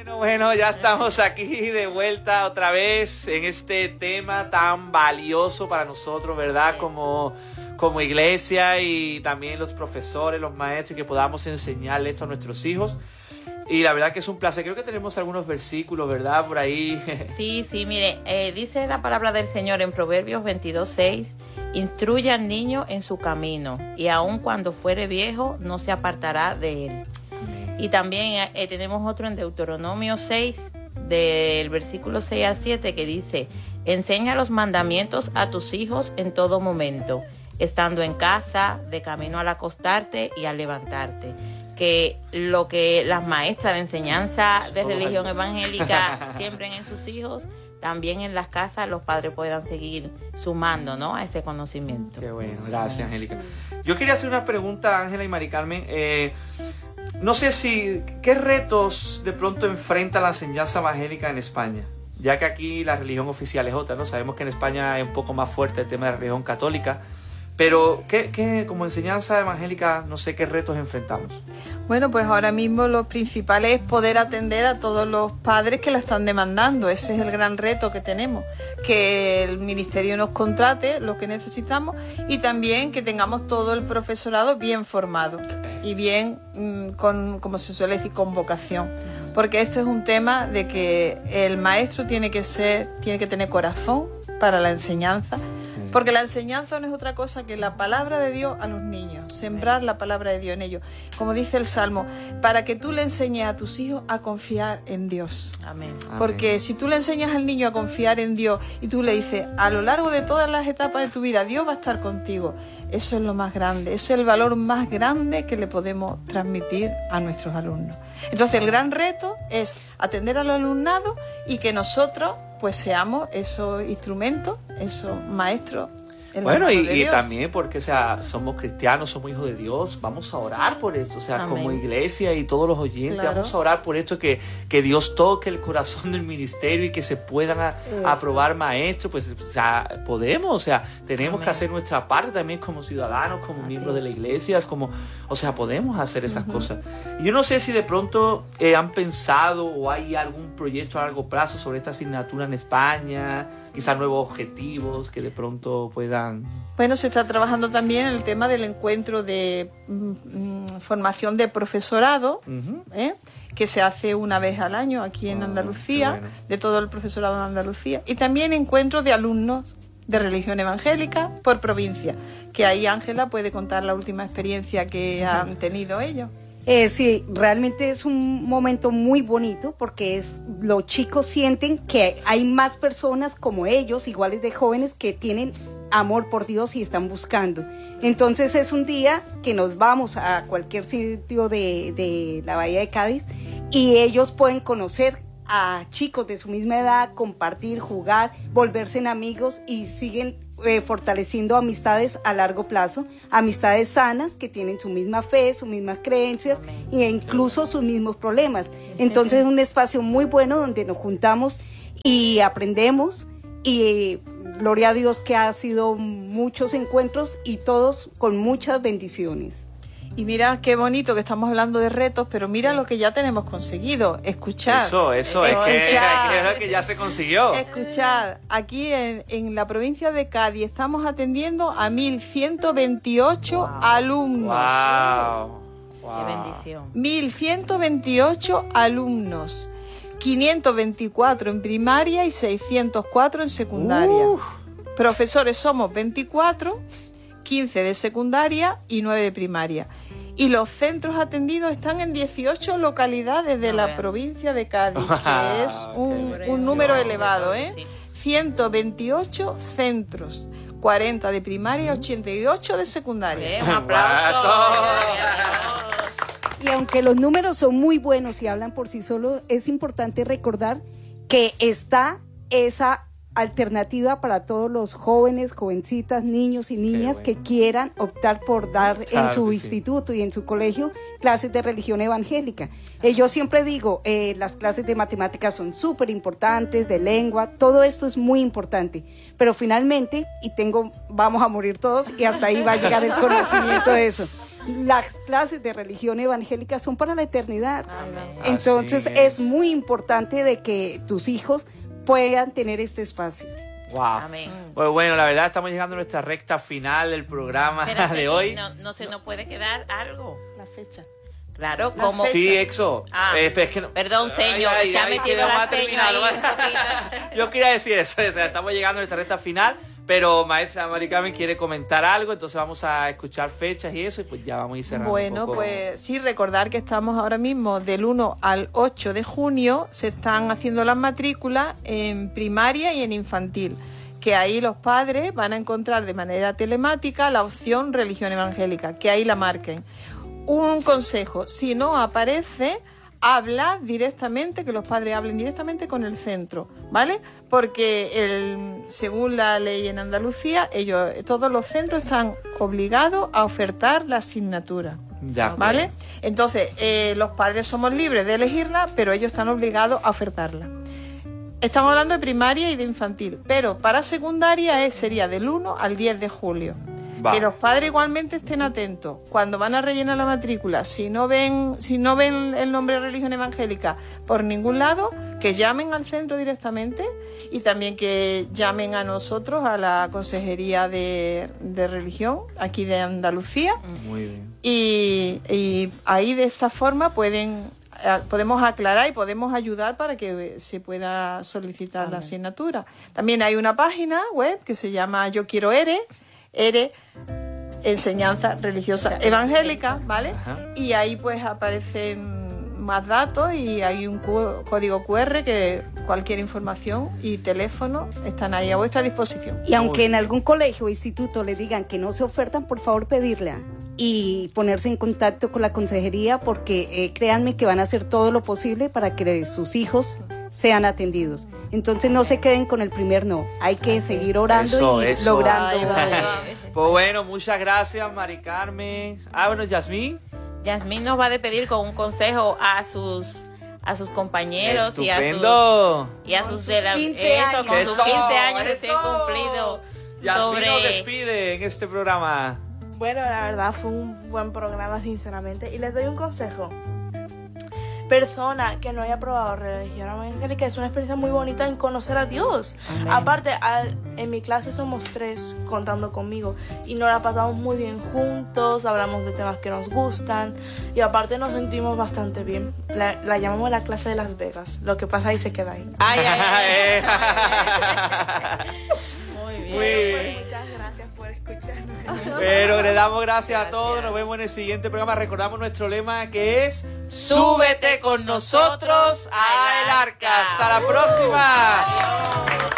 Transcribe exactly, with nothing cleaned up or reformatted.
Bueno, bueno, ya estamos aquí de vuelta otra vez en este tema tan valioso para nosotros, ¿verdad? Como, como iglesia y también los profesores, los maestros, que podamos enseñarle esto a nuestros hijos. Y la verdad que es un placer. Creo que tenemos algunos versículos, ¿verdad? Por ahí. Sí, sí, mire, eh, dice la palabra del Señor en Proverbios veintidós seis, instruye al niño en su camino, y aun cuando fuere viejo, no se apartará de él. Y también eh, tenemos otro en Deuteronomio seis, del versículo seis al siete, que dice, enseña los mandamientos a tus hijos en todo momento, estando en casa, de camino al acostarte y al levantarte. Que lo que las maestras de enseñanza de religión evangélica siembren en sus hijos, también en las casas los padres puedan seguir sumando, ¿no?, a ese conocimiento. Qué bueno, gracias, Angélica. Yo quería hacer una pregunta, Ángela y Mari Carmen. Eh, no sé si, ¿qué retos de pronto enfrenta la enseñanza evangélica en España? Ya que aquí la religión oficial es otra, ¿no? Sabemos que en España es un poco más fuerte el tema de la religión católica. Pero, ¿qué, qué, como enseñanza evangélica, no sé qué retos enfrentamos? Bueno, pues ahora mismo lo principal es poder atender a todos los padres que la están demandando. Ese es el gran reto que tenemos, que el ministerio nos contrate lo que necesitamos y también que tengamos todo el profesorado bien formado y bien, con, como se suele decir, con vocación. Porque este es un tema de que el maestro tiene que ser, tiene que tener corazón para la enseñanza. Porque la enseñanza no es otra cosa que la palabra de Dios a los niños, sembrar la palabra de Dios en ellos. Como dice el Salmo, para que tú le enseñes a tus hijos a confiar en Dios. Amén. Porque Amén. Si tú le enseñas al niño a confiar en Dios y tú le dices, a lo largo de todas las etapas de tu vida, Dios va a estar contigo, eso es lo más grande, es el valor más grande que le podemos transmitir a nuestros alumnos. Entonces el gran reto es atender al alumnado y que nosotros pues seamos esos instrumentos, esos maestros. Bueno, y, y también porque, o sea, somos cristianos, somos hijos de Dios, vamos a orar por esto, o sea, Amén. Como iglesia y todos los oyentes, claro. Vamos a orar por esto, que, que Dios toque el corazón del ministerio y que se puedan a, aprobar maestros, pues, o sea, podemos, o sea, tenemos Amén. Que hacer nuestra parte también como ciudadanos, como Así miembros es. De la iglesia, como, o sea, podemos hacer esas uh-huh. cosas. Y yo no sé si de pronto eh, han pensado o hay algún proyecto a largo plazo sobre esta asignatura en España, quizás nuevos objetivos que de pronto puedan... Bueno, se está trabajando también en el tema del encuentro de mm, formación de profesorado, uh-huh. ¿eh? que se hace una vez al año aquí en oh, Andalucía, bueno. de todo el profesorado en Andalucía, y también encuentros de alumnos de religión evangélica por provincia, que ahí Ángela puede contar la última experiencia que uh-huh. han tenido ellos. Eh, sí, realmente es un momento muy bonito porque es, los chicos sienten que hay más personas como ellos, iguales de jóvenes, que tienen amor por Dios y están buscando. Entonces es un día que nos vamos a cualquier sitio de, de la Bahía de Cádiz y ellos pueden conocer a chicos de su misma edad, compartir, jugar, volverse en amigos y siguen eh, fortaleciendo amistades a largo plazo, amistades sanas que tienen su misma fe, sus mismas creencias Amén. E incluso sus mismos problemas. Entonces es un espacio muy bueno donde nos juntamos y aprendemos y gloria a Dios que ha sido muchos encuentros y todos con muchas bendiciones. Y mira qué bonito que estamos hablando de retos, pero mira lo que ya tenemos conseguido, escuchar. Eso, eso, es que, es lo que ya se consiguió. Escuchar, aquí en, en la provincia de Cádiz estamos atendiendo a mil ciento veintiocho wow. alumnos. Wow. Wow. Qué bendición. mil ciento veintiocho alumnos, quinientos veinticuatro en primaria y seiscientos cuatro en secundaria. Uf. Profesores somos veinticuatro, quince de secundaria y nueve de primaria. Y los centros atendidos están en dieciocho localidades de la provincia de Cádiz, que es un, un número elevado, ¿eh? ciento veintiocho centros, cuarenta de primaria y ochenta y ocho de secundaria. Un aplauso. Y aunque los números son muy buenos y hablan por sí solos, es importante recordar que está esa alternativa para todos los jóvenes, jovencitas, niños y niñas bueno. que quieran optar por dar claro en su instituto sí. y en su colegio clases de religión evangélica. Eh, yo siempre digo, eh, las clases de matemáticas son súper importantes, de lengua, todo esto es muy importante, pero finalmente, y tengo, vamos a morir todos y hasta ahí va a llegar el conocimiento de eso. Las clases de religión evangélica son para la eternidad. Amén. Entonces es. es muy importante de que tus hijos puedan tener este espacio. Wow. Amén. Pues bueno, la verdad estamos llegando a nuestra recta final del programa Espérate, de hoy. No, no se nos puede quedar algo. La fecha. Claro, como... Sí, Exo. Ah, eh, es que no... Perdón, señor, ay, ay, se ay, ha metido la seña ahí. Yo quería decir eso, o sea, estamos llegando a nuestra recta final, pero maestra Mari Carmen quiere comentar algo, entonces vamos a escuchar fechas y eso, y pues ya vamos a ir cerrando. Bueno, pues sí, recordar que estamos ahora mismo del uno al ocho de junio, se están haciendo las matrículas en primaria y en infantil, que ahí los padres van a encontrar de manera telemática la opción religión evangélica, que ahí la marquen. Un consejo, si no aparece, habla directamente, que los padres hablen directamente con el centro, ¿vale? Porque el, según la ley en Andalucía, ellos, todos los centros están obligados a ofertar la asignatura, ya, ¿vale? Entonces, eh, los padres somos libres de elegirla, pero ellos están obligados a ofertarla. Estamos hablando de primaria y de infantil, pero para secundaria es, sería del uno al diez de julio. Va. Que los padres igualmente estén atentos cuando van a rellenar la matrícula, si no ven si no ven el nombre de religión evangélica por ningún lado, que llamen al centro directamente y también que llamen a nosotros, a la Consejería de, de Religión aquí de Andalucía. Muy bien. Y, y ahí de esta forma pueden podemos aclarar y podemos ayudar para que se pueda solicitar Amén. La asignatura. También hay una página web que se llama Yo Quiero ERE, ERE, Enseñanza Religiosa Evangélica, ¿vale? Ajá. Y ahí pues aparecen más datos y hay un código cu erre que cualquier información y teléfono están ahí a vuestra disposición. Y aunque en algún colegio o instituto le digan que no se ofertan, por favor pedirla y ponerse en contacto con la consejería porque eh, créanme que van a hacer todo lo posible para que sus hijos sean atendidos. Entonces no se queden con el primer no, hay que seguir orando eso, y eso. logrando. Ay, vale. Pues bueno, muchas gracias Mari Carmen. Ah, bueno, Yasmín. Yasmín nos va a despedir con un consejo a sus a sus compañeros Estupendo. y a sus y a sus, sus quince eso, años. con eso, sus quince años eso. recién cumplidos. Yasmín sobre... nos despide en este programa. Bueno, la verdad fue un buen programa, sinceramente, y les doy un consejo. Persona que no haya probado religión evangélica, es una experiencia muy bonita en conocer a Dios. Amén. Aparte, al, en mi clase somos tres contando conmigo y nos la pasamos muy bien juntos, hablamos de temas que nos gustan y aparte nos sentimos bastante bien. La, la llamamos la clase de Las Vegas. Lo que pasa ahí se queda ahí. Ay, ay, ay, ay. Muy bien. Muy bien. Pues muchas gracias por escucharnos. Pero le damos gracias, gracias a todos. Nos vemos en el siguiente programa. Recordamos nuestro lema que es: súbete con nosotros a el arca. Hasta la próxima.